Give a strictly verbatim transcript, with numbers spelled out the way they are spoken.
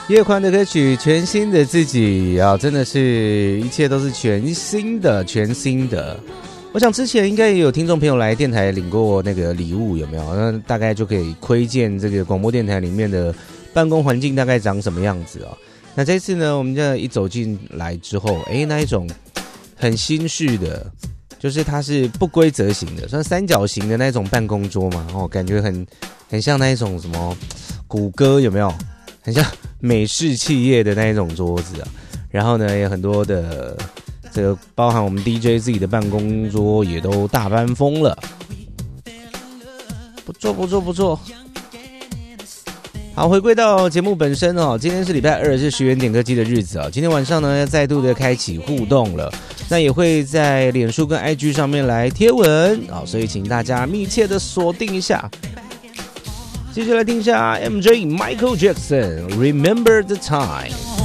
叶宽的歌曲《全新的自己》啊，真的是一切都是全新的、全新的。我想之前应该也有听众朋友来电台领过那个礼物，有没有？那大概就可以窥见这个广播电台里面的办公环境大概长什么样子啊。那这次呢，我们这一走进来之后，哎，那一种很新式的，就是它是不规则型的，算三角形的那种办公桌嘛，哦，感觉很很像那一种什么谷歌，有没有？很像美式企业的那一种桌子啊，然后呢，也有很多的这个包含我们 D J 自己的办公桌也都大搬风了，不错不错不错。好，回归到节目本身哦，今天是礼拜二，是学员点歌机的日子啊。今天晚上呢，要再度的开启互动了，那也会在脸书跟 I G 上面来贴文啊，所以请大家密切的锁定一下。接下来听一下 M J Michael Jackson Remember the Time。